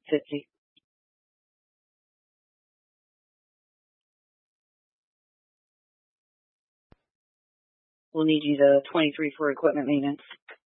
50. We'll need you to 23 for equipment maintenance.